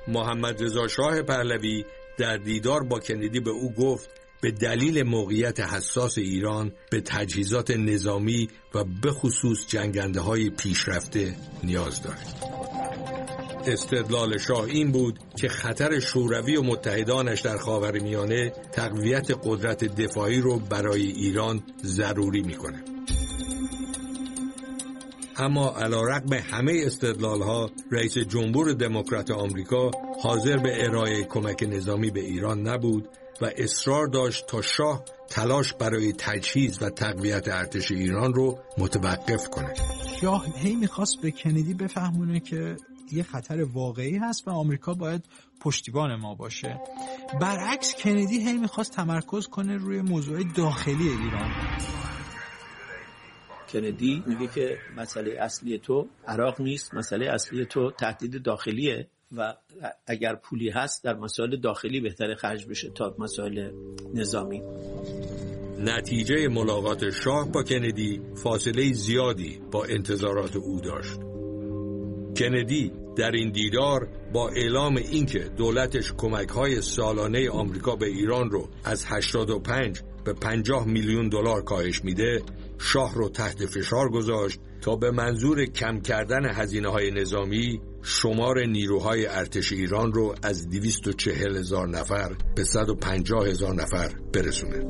محمد رضا شاه پهلوی در دیدار با کندی به او گفت به دلیل موقعیت حساس ایران به تجهیزات نظامی و به خصوص جنگنده‌های پیشرفته نیاز دارد. استدلال شاه این بود که خطر شوروی و متحدانش در خاورمیانه تقویت قدرت دفاعی رو برای ایران ضروری می‌کنه. اما علیرغم همه استدلال‌ها، رئیس جمهور دموکرات آمریکا حاضر به ارائه کمک نظامی به ایران نبود و اصرار داشت تا شاه تلاش برای تجهیز و تقویت ارتش ایران رو متوقف کنه. شاه هی می‌خواست به کندی بفهمونه که یه خطر واقعی هست و آمریکا باید پشتیبان ما باشه. برعکس کندی هی می‌خواست تمرکز کنه روی موضوع داخلی ایران. کندی میگه که مسئله اصلی تو عراق نیست، مسئله اصلی تو تهدید داخلیه و اگر پولی هست در مسائل داخلی بهتره خرج بشه تا مسائل نظامی. نتیجه ملاقات شاه با کندی فاصله زیادی با انتظارات او داشت. کندی در این دیدار با اعلام اینکه دولتش کمک‌های سالانه آمریکا به ایران رو از 85 به 50 میلیون دلار کاهش میده، شاه رو تحت فشار گذاشت تا به منظور کم کردن هزینه‌های نظامی شمار نیروهای ارتش ایران رو از 240,000 نفر به 150,000 نفر برسونه.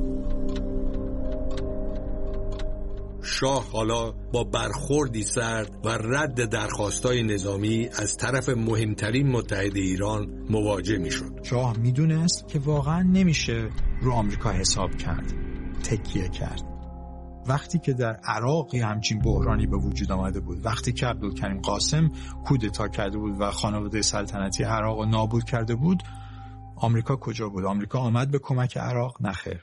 شاه حالا با برخوردی سرد و رد درخواستای نظامی از طرف مهمترین متحد ایران مواجه میشد. شاه میدونست که واقعا نمیشه رو آمریکا حساب کرد، تکیه کرد. وقتی که در عراق همچین بحرانی به وجود آمده بود، وقتی که عبدالکریم قاسم کودتا کرده بود و خانواده سلطنتی عراق رو نابود کرده بود، آمریکا کجا بود؟ آمریکا آمد به کمک عراق؟ نخیر.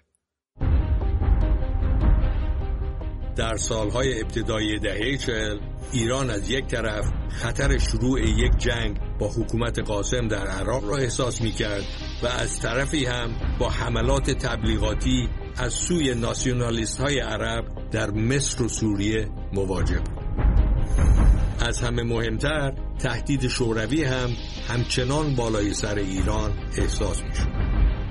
در سالهای ابتدایی دهه 40 ایران از یک طرف خطر شروع یک جنگ با حکومت قاسم در عراق را احساس می‌کرد و از طرفی هم با حملات تبلیغاتی از سوی ناسیونالیست‌های عرب در مصر و سوریه مواجه بود. از همه مهمتر تهدید شوروی هم همچنان بالای سر ایران احساس می‌شد.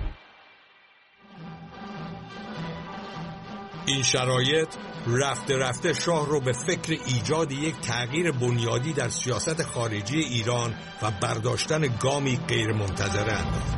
این شرایط رفته رفته شاه رو به فکر ایجاد یک تغییر بنیادی در سیاست خارجی ایران و برداشتن گامی غیرمنتظره انداخت.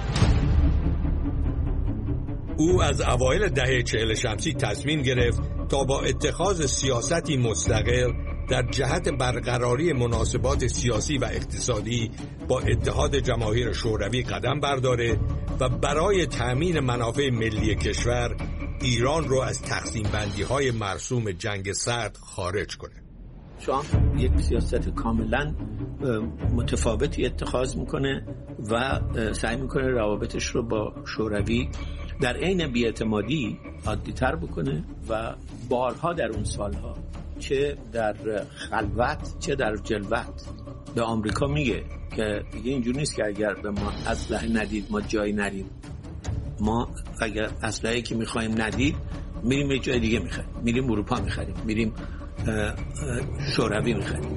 او از اوایل دهه 40 شمسی تصمیم گرفت تا با اتخاذ سیاستی مستقل در جهت برقراری مناسبات سیاسی و اقتصادی با اتحاد جماهیر شوروی قدم برداره و برای تأمین منافع ملی کشور ایران رو از تقسیم بندی های مرسوم جنگ سرد خارج کنه. شاه یک سیاست کاملا متفاوتی اتخاذ میکنه و سعی میکنه روابطش رو با شوروی در عین بی‌اعتمادی عادی‌تر بکنه و بارها در اون سالها چه در خلوت چه در جلوت به آمریکا میگه که دیگه اینجور نیست که اگر به ما اسلحه ندید ما جایی نریم. ما اگر اسلحه‌ای که می‌خوایم ندید میریم یه جای دیگه می‌خریم، میریم اروپا می‌خریم، میریم شوروی می‌خریم.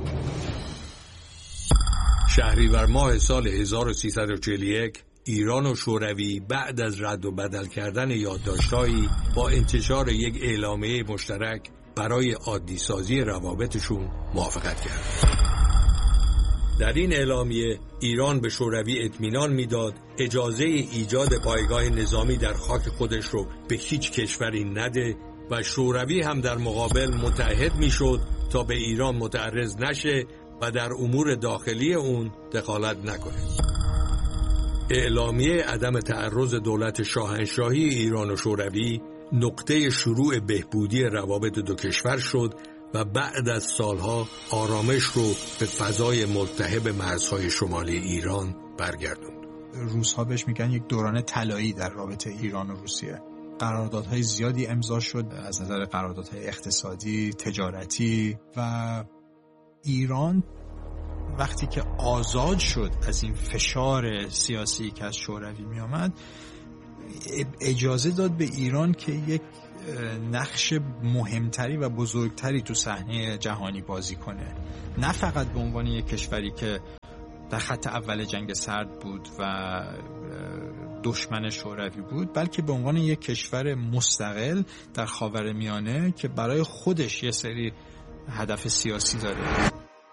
شهریور ماه سال 1341 ایران و شوروی بعد از رد و بدل کردن یادداشت‌هایی با انتشار یک اعلامیه مشترک برای عادی سازی روابطشون موافقت کرد. در این اعلامیه ایران به شوروی اطمینان میداد اجازه ایجاد پایگاه نظامی در خاک خودش رو به هیچ کشوری نده و شوروی هم در مقابل متعهد میشد تا به ایران متعرض نشه و در امور داخلی اون دخالت نکنه. اعلامیه عدم تعرض دولت شاهنشاهی ایران و شوروی نقطه شروع بهبودی روابط دو کشور شد و بعد از سالها آرامش رو به فضای ملتهب مرزهای شمالی ایران برگردوند. روس‌ها بهش میگن یک دوران طلایی در رابطه ایران و روسیه. قراردادهای زیادی امضا شد از نظر قراردادهای اقتصادی، تجارتی و ایران وقتی که آزاد شد از این فشار سیاسی که از شوروی می آمد اجازه داد به ایران که یک نقش مهمتری و بزرگتری تو صحنه جهانی بازی کنه، نه فقط به عنوان یک کشوری که در خط اول جنگ سرد بود و دشمن شوروی بود، بلکه به عنوان یک کشور مستقل در خاورمیانه که برای خودش یه سری هدف سیاسی داره.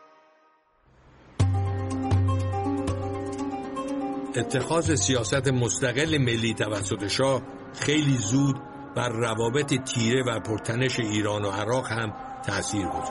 اتخاذ سیاست مستقل ملی توسط شاه خیلی زود بر روابط تیره و پرتنش ایران و عراق هم تأثیر گذاشت.